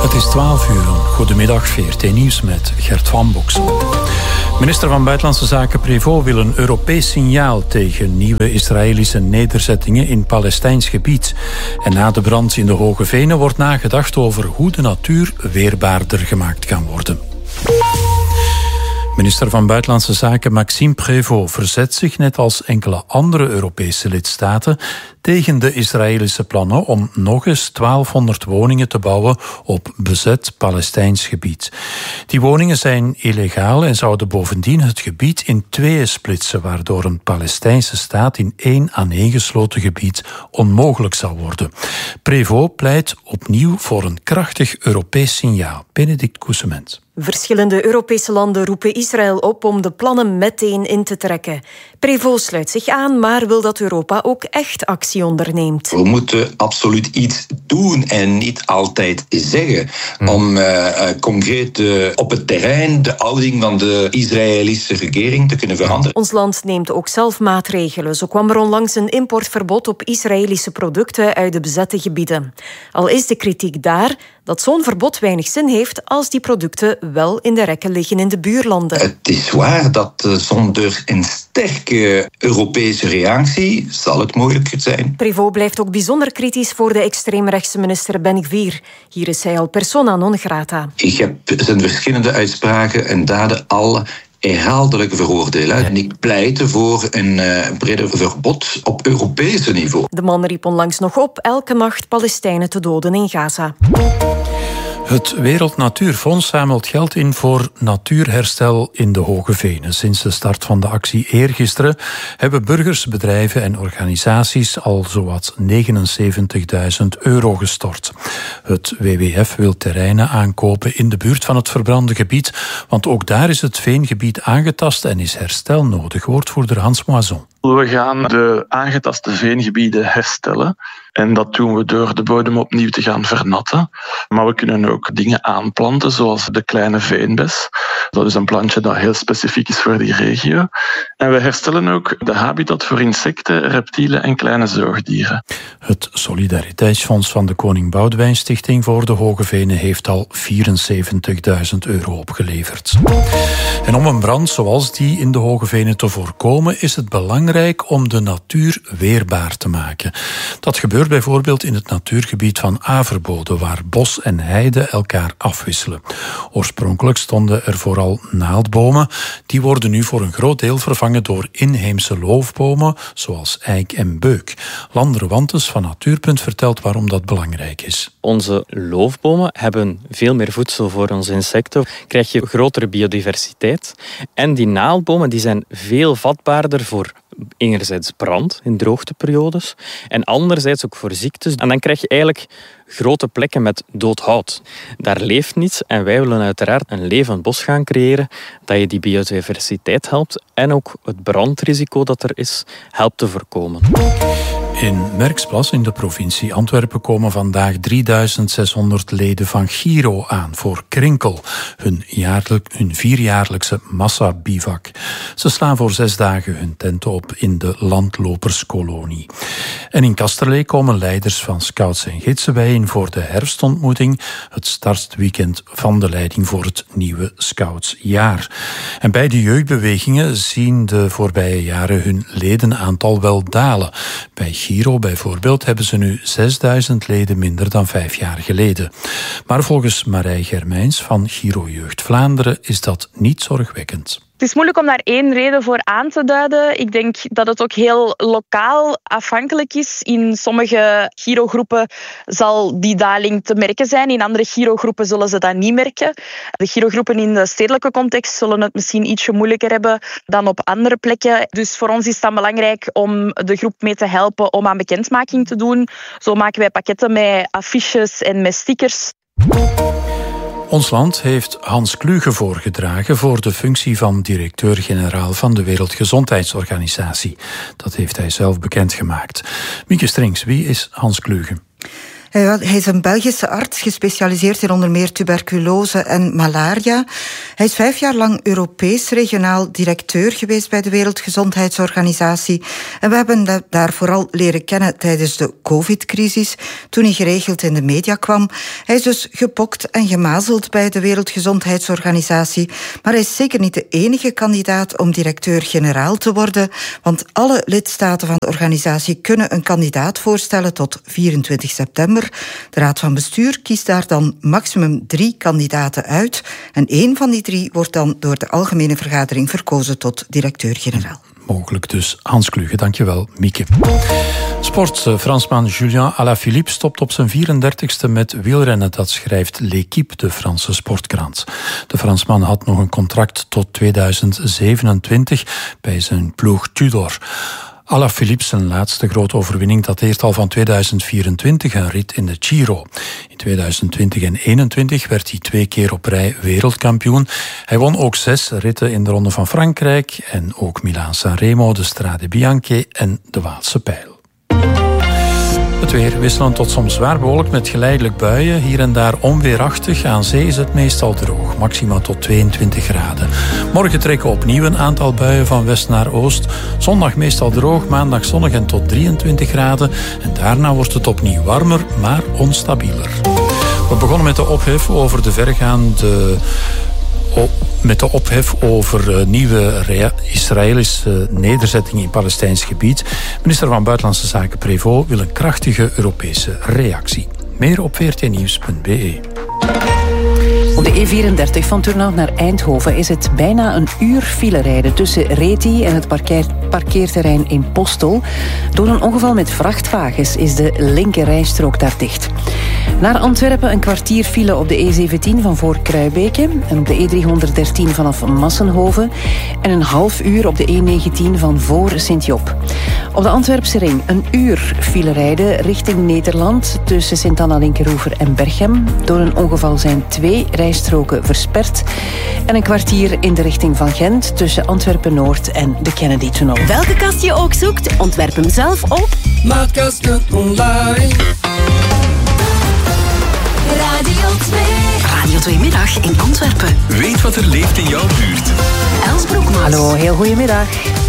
Het is 12 uur. Goedemiddag, VRT Nieuws met Gert van Boksel. Minister van Buitenlandse Zaken Prévost wil een Europees signaal tegen nieuwe Israëlische nederzettingen in Palestijns gebied. En na de brand in de Hoge Venen wordt nagedacht over hoe de natuur weerbaarder gemaakt kan worden. Minister van Buitenlandse Zaken Maxime Prévost verzet zich net als enkele andere Europese lidstaten tegen de Israëlische plannen om nog eens 1200 woningen te bouwen op bezet Palestijns gebied. Die woningen zijn illegaal en zouden bovendien het gebied in tweeën splitsen, waardoor een Palestijnse staat in één aaneengesloten gebied onmogelijk zal worden. Prévost pleit opnieuw voor een krachtig Europees signaal. Benedict Coussement. Verschillende Europese landen roepen Israël op om de plannen meteen in te trekken. Prévost sluit zich aan, maar wil dat Europa ook echt actie onderneemt. We moeten absoluut iets doen en niet altijd zeggen om concreet op het terrein de houding van de Israëlische regering te kunnen veranderen. Ons land neemt ook zelf maatregelen. Zo kwam er onlangs een importverbod op Israëlische producten uit de bezette gebieden. Al is de kritiek daar dat zo'n verbod weinig zin heeft als die producten wel in de rekken liggen in de buurlanden. Het is waar dat zonder een sterke Europese reactie zal het moeilijker zijn. Prévost blijft ook bijzonder kritisch voor de extreemrechtse minister Ben-Gvir. Hier is hij al persona non grata. Ik heb zijn verschillende uitspraken en daden al herhaaldelijk veroordelen. En ik pleit voor een breder verbod op Europese niveau. De man riep onlangs nog op elke nacht Palestijnen te doden in Gaza. Het Wereld Natuurfonds zamelt geld in voor natuurherstel in de Hoge Venen. Sinds de start van de actie eergisteren hebben burgers, bedrijven en organisaties al zowat €79.000 gestort. Het WWF wil terreinen aankopen in de buurt van het verbrande gebied, want ook daar is het veengebied aangetast en is herstel nodig. Woordvoerder Hans Moison. We gaan de aangetaste veengebieden herstellen. En dat doen we door de bodem opnieuw te gaan vernatten. Maar we kunnen ook dingen aanplanten, zoals de kleine veenbes. Dat is een plantje dat heel specifiek is voor die regio. En we herstellen ook de habitat voor insecten, reptielen en kleine zoogdieren. Het Solidariteitsfonds van de Koning Boudewijn Stichting voor de Hoge Venen heeft al €74.000 opgeleverd. En om een brand zoals die in de Hoge Venen te voorkomen, is het belangrijk om de natuur weerbaar te maken. Dat gebeurt bijvoorbeeld in het natuurgebied van Averbode, waar bos en heide elkaar afwisselen. Oorspronkelijk stonden er vooral naaldbomen. Die worden nu voor een groot deel vervangen door inheemse loofbomen, zoals eik en beuk. Landre Wantes van Natuurpunt vertelt waarom dat belangrijk is. Onze loofbomen hebben veel meer voedsel voor onze insecten. Krijg je grotere biodiversiteit. En die naaldbomen die zijn veel vatbaarder voor enerzijds brand in droogteperiodes en anderzijds ook voor ziektes. En dan krijg je eigenlijk grote plekken met dood hout. Daar leeft niets en wij willen uiteraard een levend bos gaan creëren dat je die biodiversiteit helpt en ook het brandrisico dat er is helpt te voorkomen. In Merksplas in de provincie Antwerpen komen vandaag 3600 leden van Giro aan voor Krinkel, hun vierjaarlijkse massabivak. Ze slaan voor 6 dagen hun tent op in de landloperskolonie. En in Kasterlee komen leiders van scouts en gidsen bijeen voor de herfstontmoeting, het startweekend van de leiding voor het nieuwe scoutsjaar. En bij de jeugdbewegingen zien de voorbije jaren hun ledenaantal wel dalen. Bij Giro bijvoorbeeld hebben ze nu 6000 leden minder dan 5 jaar geleden. Maar volgens Marij Germijns van Giro Jeugd Vlaanderen is dat niet zorgwekkend. Het is moeilijk om daar één reden voor aan te duiden. Ik denk dat het ook heel lokaal afhankelijk is. In sommige Giro-groepen zal die daling te merken zijn. In andere Giro-groepen zullen ze dat niet merken. De Giro-groepen in de stedelijke context zullen het misschien ietsje moeilijker hebben dan op andere plekken. Dus voor ons is het dan belangrijk om de groep mee te helpen om aan bekendmaking te doen. Zo maken wij pakketten met affiches en met stickers. Ons land heeft Hans Kluge voorgedragen voor de functie van directeur-generaal van de Wereldgezondheidsorganisatie. Dat heeft hij zelf bekendgemaakt. Mieke Strings, wie is Hans Kluge? Hij is een Belgische arts, gespecialiseerd in onder meer tuberculose en malaria. Hij is 5 jaar lang Europees regionaal directeur geweest bij de Wereldgezondheidsorganisatie. En we hebben hem daar vooral leren kennen tijdens de COVID-crisis, toen hij geregeld in de media kwam. Hij is dus gepokt en gemazeld bij de Wereldgezondheidsorganisatie, maar hij is zeker niet de enige kandidaat om directeur-generaal te worden, want alle lidstaten van de organisatie kunnen een kandidaat voorstellen tot 24 september. De Raad van Bestuur kiest daar dan maximum 3 kandidaten uit en 1 van die 3 wordt dan door de Algemene Vergadering verkozen tot directeur-generaal. Mogelijk dus Hans Kluge. Dankjewel, Mieke. Sport. Fransman Julien Alaphilippe stopt op zijn 34ste met wielrennen. Dat schrijft L'Équipe, de Franse sportkrant. De Fransman had nog een contract tot 2027 bij zijn ploeg Tudor. Alaphilippe, zijn laatste grote overwinning, dateert al van 2024, een rit in de Giro. In 2020 en 2021 werd hij 2 keer op rij wereldkampioen. Hij won ook 6 ritten in de Ronde van Frankrijk en ook Milaan-San Remo, de Strade Bianche en de Waalse Pijl. Het weer wisselend tot soms zwaar bewolkt met geleidelijk buien. Hier en daar onweerachtig. Aan zee is het meestal droog. Maxima tot 22 graden. Morgen trekken opnieuw een aantal buien van west naar oost. Zondag meestal droog. Maandag zonnig en tot 23 graden. En daarna wordt het opnieuw warmer, maar onstabieler. We begonnen met de ophef over de vergaande... Met de ophef over nieuwe Israëlische nederzettingen in Palestijns gebied. Minister van Buitenlandse Zaken Prévost wil een krachtige Europese reactie. Meer op vrtnieuws.be. Op de E34 van Turnhout naar Eindhoven is het bijna een uur file rijden tussen Reti en het parkeerterrein in Postel. Door een ongeval met vrachtwagens is de linker rijstrook daar dicht. Naar Antwerpen een kwartier file op de E17 van voor Kruibeke en op de E313 vanaf Massenhoven en een half uur op de E19 van voor Sint-Job. Op de Antwerpse ring een uur file rijden richting Nederland tussen Sint-Anna-Linkeroever en Berchem. Door een ongeval zijn 2 rijstroken versperd en een kwartier in de richting van Gent tussen Antwerpen-Noord en de Kennedy-tunnel. Welke kast je ook zoekt, ontwerp hem zelf op Maatkasten online. Radio 2. Radio 2 Middag in Antwerpen. Weet wat er leeft in jouw buurt. Els Broekmans. Hallo, heel goedemiddag.